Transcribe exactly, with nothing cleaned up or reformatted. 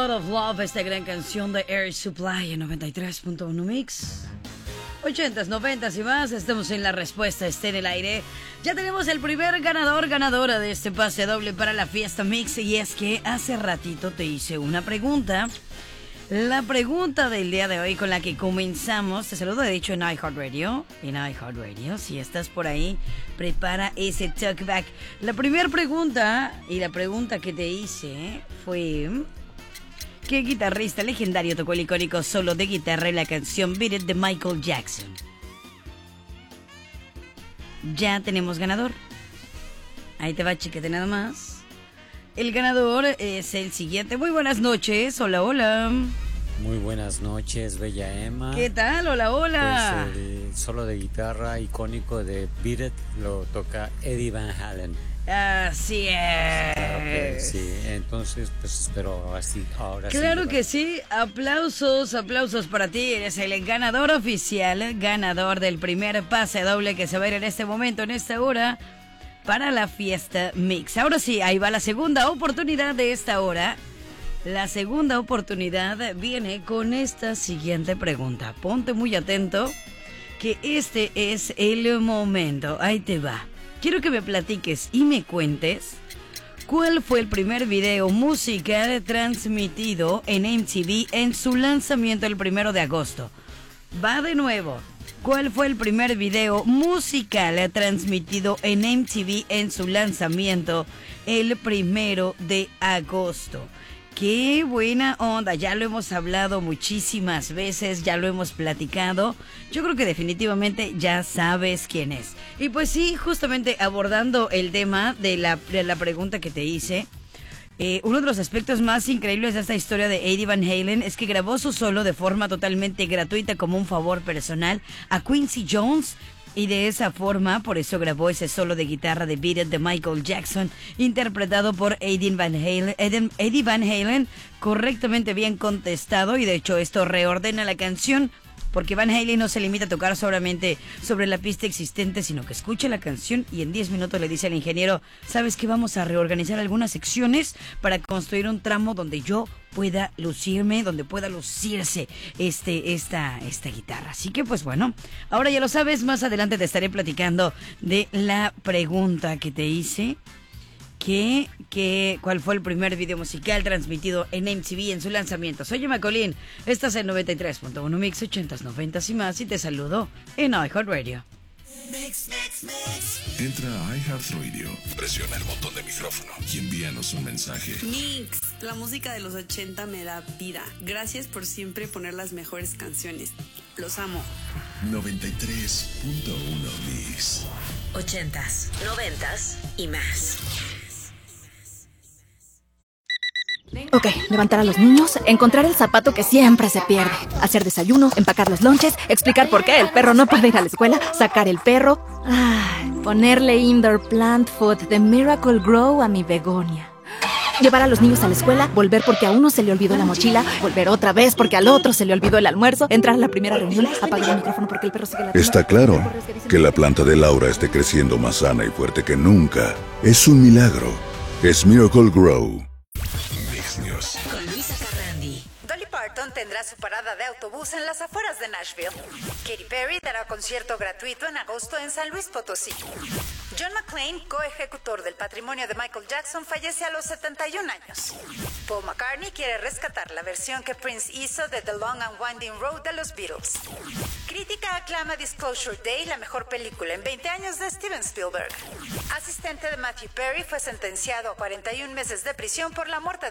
Lot of Love, esta gran canción de Air Supply en noventa y tres punto uno Mix. ochentas, noventas y más, estamos en la respuesta, está en el aire. Ya tenemos el primer ganador, ganadora de este pase doble para la fiesta Mix. Y es que hace ratito te hice una pregunta. La pregunta del día de hoy con la que comenzamos, te saludo de hecho en iHeartRadio, en iHeartRadio, si estás por ahí, prepara ese talkback. La primera pregunta, y la pregunta que te hice fue: ¿qué guitarrista legendario tocó el icónico solo de guitarra en la canción Beat It de Michael Jackson? Ya tenemos ganador. Ahí te va, chiquete, nada más. El ganador es el siguiente. Muy buenas noches. Hola, hola. Muy buenas noches, bella Emma. ¿Qué tal? Hola, hola. Pues el solo de guitarra icónico de Beat It lo toca Eddie Van Halen. Así es. Claro que sí. Entonces, pues espero así ahora sí. Claro que sí. Aplausos, aplausos para ti. Eres el ganador oficial, ganador del primer pase doble que se va a ir en este momento, en esta hora, para la fiesta Mix. Ahora sí, ahí va la segunda oportunidad de esta hora. La segunda oportunidad viene con esta siguiente pregunta. Ponte muy atento, que este es el momento. Ahí te va. Quiero que me platiques y me cuentes cuál fue el primer video musical transmitido en M T V en su lanzamiento el primero de agosto. Va de nuevo. ¿Cuál fue el primer video musical transmitido en M T V en su lanzamiento el primero de agosto? ¡Qué buena onda! Ya lo hemos hablado muchísimas veces, ya lo hemos platicado. Yo creo que definitivamente ya sabes quién es. Y pues sí, justamente abordando el tema de la, de la pregunta que te hice, Eh, uno de los aspectos más increíbles de esta historia de Eddie Van Halen es que grabó su solo de forma totalmente gratuita como un favor personal a Quincy Jones, y de esa forma, por eso grabó ese solo de guitarra de Beat It de Michael Jackson, interpretado por Eddie Van Halen. Eddie Van Halen, correctamente bien contestado, y de hecho esto reordena la canción, porque Van Halen no se limita a tocar solamente sobre la pista existente, sino que escucha la canción y en diez minutos le dice al ingeniero: ¿sabes qué? Vamos a reorganizar algunas secciones para construir un tramo donde yo pueda lucirme, donde pueda lucirse este, esta, esta guitarra. Así que pues bueno, ahora ya lo sabes, más adelante te estaré platicando de la pregunta que te hice. ¿Qué, qué, ¿Cuál fue el primer video musical transmitido en M T V en su lanzamiento? Soy Emma Colín, estás en noventa y tres punto uno Mix, ochentas, noventas y más, y te saludo en iHeartRadio. Mix, mix, mix. Entra a iHeartRadio, presiona el botón de micrófono y envíanos un mensaje. Mix, la música de los ochenta me da vida. Gracias por siempre poner las mejores canciones. Los amo. noventa y tres punto uno Mix. Ochentas, noventas y más. Ok, levantar a los niños, encontrar el zapato que siempre se pierde, hacer desayuno, empacar los lonches, explicar por qué el perro no puede ir a la escuela, sacar el perro, ay, ponerle indoor plant food de Miracle Grow a mi begonia. Llevar a los niños a la escuela, volver porque a uno se le olvidó la mochila, volver otra vez porque al otro se le olvidó el almuerzo, entrar a la primera reunión, apagar el micrófono porque el perro sigue latiendo. Está claro que la planta de Laura esté creciendo más sana y fuerte que nunca. Es un milagro. Es Miracle Grow. Mix News. Con Luisa Carrandi. Dolly Parton tendrá su parada de autobús en las afueras de Nashville. Katy Perry dará concierto gratuito en agosto en San Luis Potosí. John McClane, coejecutor del patrimonio de Michael Jackson, fallece a los setenta y un años. Paul McCartney quiere rescatar la versión que Prince hizo de The Long and Winding Road de los Beatles. Crítica aclama Disclosure Day, la mejor película en veinte años de Steven Spielberg. Asistente de Matthew Perry fue sentenciado a cuarenta y un meses de prisión por la muerte